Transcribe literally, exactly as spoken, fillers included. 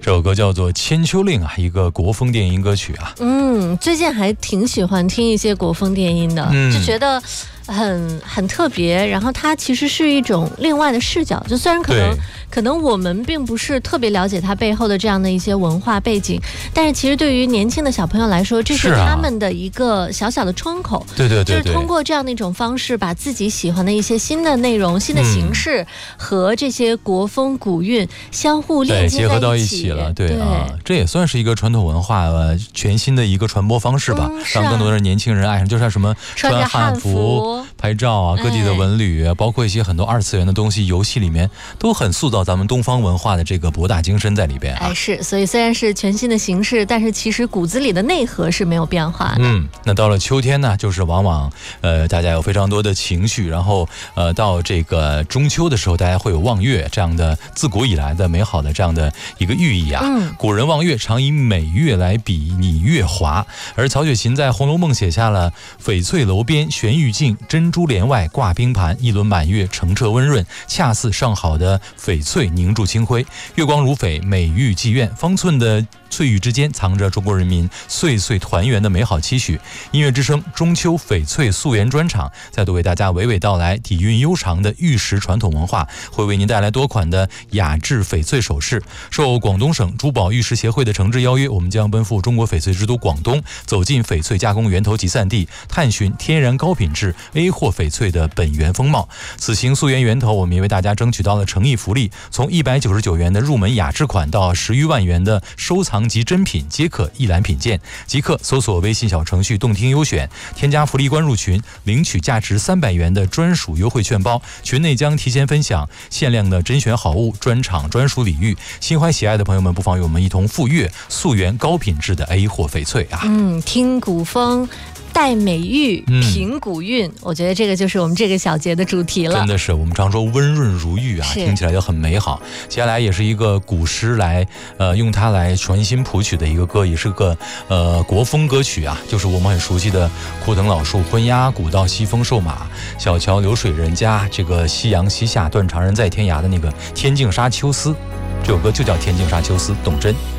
这首歌叫做《千秋令》啊，一个国风电音歌曲啊。 嗯，最近还挺喜欢听一些国风电音的， 嗯、 就觉得很很特别。然后它其实是一种另外的视角，就虽然可能可能我们并不是特别了解它背后的这样的一些文化背景，但是其实对于年轻的小朋友来说，这是他们的一个小小的窗口。 对对 对, 对， 就是通过这样的一种方式，把自己喜欢的一些新的内容、新的形式、嗯、和这些国风古韵相互链接在一起， 结合到一起了。对, 对啊，这也算是一个传统文化、呃、全新的一个传播方式吧，嗯啊、让更多的年轻人爱上，就像什么穿汉服拍照啊，各地的文旅、哎、包括一些很多二次元的东西，游戏里面都很塑造咱们东方文化的这个博大精深在里边、啊。 哎，是，所以虽然是全新的形式，但是其实骨子里的内核是没有变化的。 嗯，那到了秋天呢，就是往往呃大家有非常多的情绪，然后呃到这个中秋的时候，大家会有望月这样的自古以来的美好的这样的一个寓意啊。嗯，古人望月常以美月来比拟月华，而曹雪芹在《红楼梦》写下了翡翠楼边悬玉镜，珍珠帘外挂冰盘，一轮满月澄澈温润，恰似上好的翡翠凝铸清辉，月光如翡，美玉妓院，方寸的翠玉之间藏着中国人民岁岁团圆的美好期许。音乐之声中秋翡翠溯源专场再度为大家娓娓道来底蕴悠长的玉石传统文化，会为您带来多款的雅致翡翠首饰。受广东省珠宝玉石协会的诚挚邀约，我们将奔赴中国翡翠之都广东，走进翡翠加工源头集散地，探寻天然高品质 A 货翡翠的本源风貌。此行溯源源头，我们也为大家争取到了诚意福利，从一百九十九元的入门雅致款到十余万元的收藏级珍品，皆可一览品鉴。即刻搜索微信小程序动听优选，添加福利关入群，领取价值三百元的专属优惠券包，群内将提前分享限量的甄选好物、专场专属礼遇。心怀喜爱的朋友们，不妨与我们一同赴粤溯源高品质的 A 货翡翠啊！ 嗯，听古风，带美玉，品古韵、嗯，我觉得这个就是我们这个小节的主题了。 真的是，我们常说温润如玉啊，听起来就很美好。接下来也是一个古诗来，呃，用它来全新谱曲的一个歌，也是个呃国风歌曲啊，就是我们很熟悉的“枯藤老树昏鸦，古道西风瘦马，小桥流水人家，这个夕阳西下，断肠人在天涯”的那个《天净沙·秋思》，这首歌就叫《天净沙·秋思》，董贞。